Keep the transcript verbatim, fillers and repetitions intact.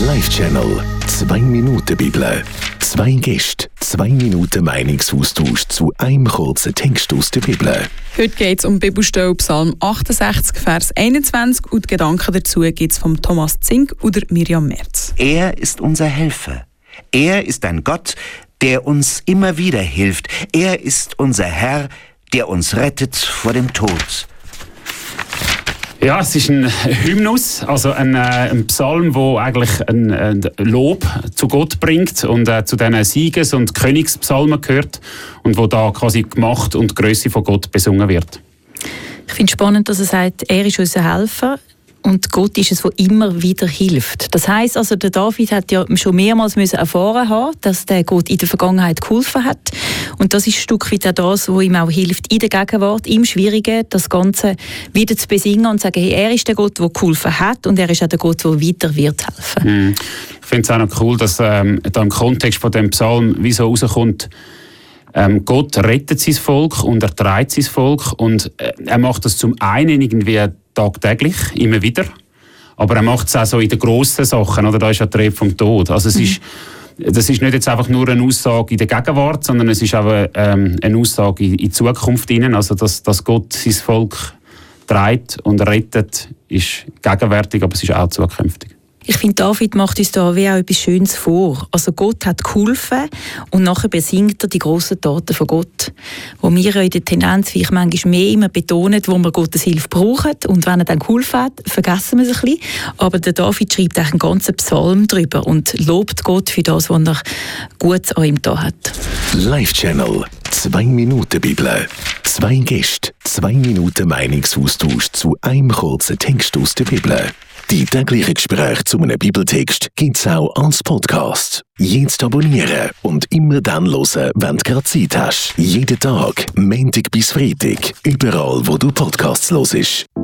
Live-Channel. Zwei Minuten Bibel. Zwei Gäste, zwei Minuten Meinungsaustausch zu einem kurzen Text aus der Bibel. Heute geht es um Bibelstelle Psalm achtundsechzig, Vers einundzwanzig und die Gedanken dazu gibt es von Thomas Zink oder Miriam Merz. Er ist unser Helfer. Er ist ein Gott, der uns immer wieder hilft. Er ist unser Herr, der uns rettet vor dem Tod. Ja, es ist ein Hymnus, also ein, äh, ein Psalm, der eigentlich ein, ein Lob zu Gott bringt und äh, zu diesen Sieges- und Königspsalmen gehört und wo da quasi die Macht und die Grösse von Gott besungen wird. Ich finde es spannend, dass er sagt, er ist unser Helfer. Und Gott ist es, der immer wieder hilft. Das heisst also, der David hat ja schon mehrmals müssen erfahren haben, dass der Gott in der Vergangenheit geholfen hat. Und das ist ein Stück weit auch das, was ihm auch hilft, in der Gegenwart, im Schwierigen, das Ganze wieder zu besingen und zu sagen, hey, er ist der Gott, der geholfen hat und er ist auch der Gott, der weiter wird helfen. Hm. Ich finde es auch noch cool, dass ähm, da im Kontext von dem Psalm wie so rauskommt, Ähm, Gott rettet sein Volk und er trägt sein Volk und äh, er macht das zum einen irgendwie tagtäglich, immer wieder, aber er macht es auch so in den grossen Sachen, oder? Da ist ja die Rede vom Tod. Also es mhm. ist, das ist nicht jetzt einfach nur eine Aussage in der Gegenwart, sondern es ist auch ähm, eine Aussage in, in die Zukunft hinein. Also dass, dass Gott sein Volk trägt und rettet, ist gegenwärtig, aber es ist auch zukünftig. Ich finde, David macht uns da wie auch etwas Schönes vor. Also Gott hat geholfen und nachher besingt er die grossen Taten von Gott. Wo wir ja in der Tendenz, wie ich manchmal mehr immer betonen, wo wir Gottes Hilfe brauchen und wenn er dann geholfen hat, vergessen wir es ein bisschen. Aber der David schreibt eigentlich einen ganzen Psalm drüber und lobt Gott für das, was er gut an ihm da hat. Live-Channel. Zwei Minuten Bibel. Zwei Gäste, zwei Minuten Meinungsaustausch zu einem kurzen Text aus der Bibel. Die täglichen Gespräche zu einem Bibeltext gibt's auch als Podcast. Jetzt abonnieren und immer dann hören, wenn du gerade Zeit hast. Jeden Tag, Montag bis Freitag, überall wo du Podcasts hörst.